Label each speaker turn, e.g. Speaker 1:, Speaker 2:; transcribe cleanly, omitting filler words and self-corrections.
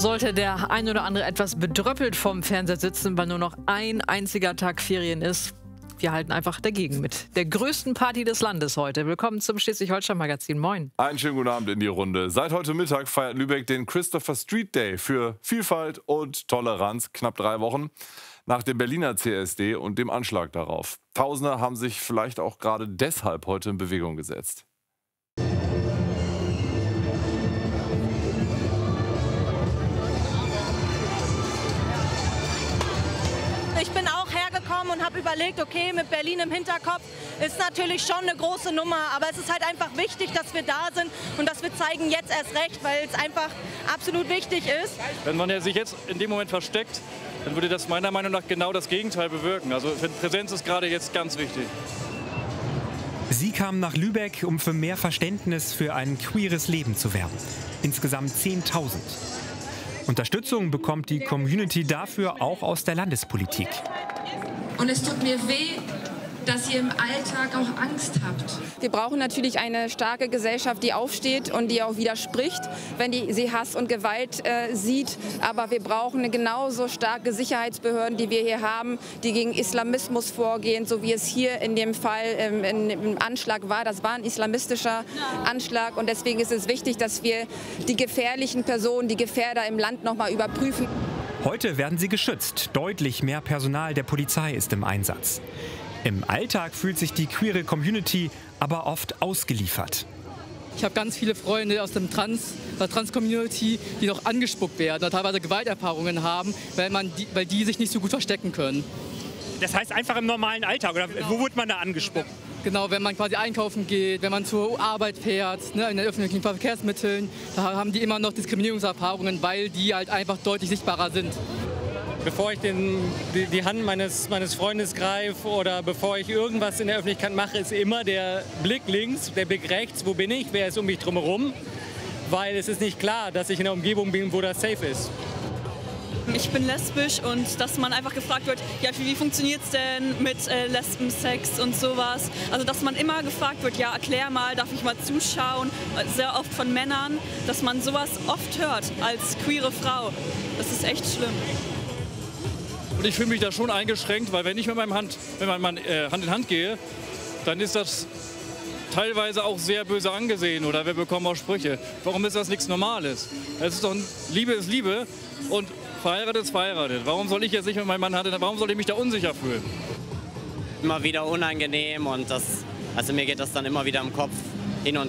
Speaker 1: Sollte der ein oder andere etwas bedröppelt vom Fernseher sitzen, weil nur noch ein einziger Tag Ferien ist, wir halten einfach dagegen mit der größten Party des Landes heute. Willkommen zum Schleswig-Holstein-Magazin. Moin.
Speaker 2: Einen schönen guten Abend in die Runde. Seit heute Mittag feiert Lübeck den Christopher Street Day für Vielfalt und Toleranz. Knapp 3 Wochen nach dem Berliner CSD und dem Anschlag darauf. Tausende haben sich vielleicht auch gerade deshalb heute in Bewegung gesetzt.
Speaker 3: Ich bin auch hergekommen und habe überlegt, okay, mit Berlin im Hinterkopf ist natürlich schon eine große Nummer, aber es ist halt einfach wichtig, dass wir da sind und dass wir zeigen jetzt erst recht, weil es einfach absolut wichtig ist.
Speaker 4: Wenn man sich jetzt in dem Moment versteckt, dann würde das meiner Meinung nach genau das Gegenteil bewirken. Also Präsenz ist gerade jetzt ganz wichtig.
Speaker 5: Sie kamen nach Lübeck, um für mehr Verständnis für ein queeres Leben zu werben. Insgesamt 10.000. Unterstützung bekommt die Community dafür auch aus der Landespolitik.
Speaker 6: Und es tut mir weh, dass ihr im Alltag auch Angst habt.
Speaker 7: Wir brauchen natürlich eine starke Gesellschaft, die aufsteht und die auch widerspricht, wenn sie Hass und Gewalt sieht. Aber wir brauchen genauso starke Sicherheitsbehörden, die wir hier haben, die gegen Islamismus vorgehen, so wie es hier in dem Fall im Anschlag war. Das war ein islamistischer Anschlag und deswegen ist es wichtig, dass wir die gefährlichen Personen, die Gefährder im Land noch mal überprüfen.
Speaker 5: Heute werden sie geschützt. Deutlich mehr Personal der Polizei ist im Einsatz. Im Alltag fühlt sich die queere Community aber oft ausgeliefert.
Speaker 8: Ich habe ganz viele Freunde aus der Trans-Community, die noch angespuckt werden oder teilweise Gewalterfahrungen haben, weil die sich nicht so gut verstecken können.
Speaker 5: Das heißt einfach im normalen Alltag, oder wo wird man da angespuckt?
Speaker 8: Genau, wenn man quasi einkaufen geht, wenn man zur Arbeit fährt, ne, in den öffentlichen Verkehrsmitteln, da haben die immer noch Diskriminierungserfahrungen, weil die halt einfach deutlich sichtbarer sind.
Speaker 9: Bevor ich die Hand meines Freundes greife oder bevor ich irgendwas in der Öffentlichkeit mache, ist immer der Blick links, der Blick rechts, wo bin ich, wer ist um mich drumherum, weil es ist nicht klar, dass ich in einer Umgebung bin, wo das safe ist.
Speaker 3: Ich bin lesbisch und dass man einfach gefragt wird, ja, wie funktioniert es denn mit Lesbensex und sowas. Also dass man immer gefragt wird, ja, erklär mal, darf ich mal zuschauen, sehr oft von Männern, dass man sowas oft hört als queere Frau. Das ist echt schlimm.
Speaker 4: Und ich fühle mich da schon eingeschränkt, weil wenn ich mit meinem Hand in Hand gehe, dann ist das teilweise auch sehr böse angesehen oder wir bekommen auch Sprüche. Warum ist das nichts Normales? Es ist doch Liebe ist Liebe und verheiratet ist verheiratet. Warum soll ich jetzt nicht mit meinem Mann warum soll ich mich da unsicher fühlen?
Speaker 10: Immer wieder unangenehm und also mir geht das dann immer wieder im Kopf hin und